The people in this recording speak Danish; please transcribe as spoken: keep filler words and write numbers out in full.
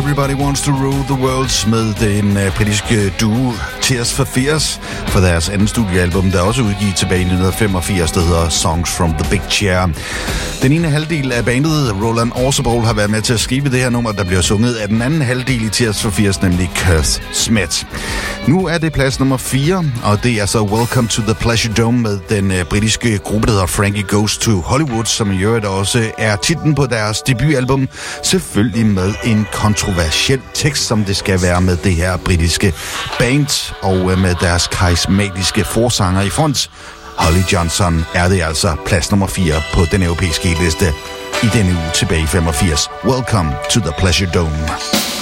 Everybody Wants to Rule the World med den uh, britiske duo Tears for Fears for deres andet studiealbum, der også udgivet tilbage i nitten femogfirs, der hedder Songs from the Big Chair. Den ene halvdel af bandet, Roland Orzabal, har været med til at skrive det her nummer, der bliver sunget af den anden halvdel i Tears for Fears, nemlig Keith Smith. Nu er det plads nummer fire, og det er så Welcome to the Pleasure Dome med den uh, britiske gruppe, der hedder Frankie Goes to Hollywood, som i øvrigt også er titlen på deres debutalbum, selvfølgelig med en kontroversiel tekst, som det skal være med det her britiske band, og med deres karismatiske forsanger i front. Holly Johnson er det altså plads nummer fire på den europæiske liste i denne uge tilbage i femogfirs. Welcome to the Pleasure Dome.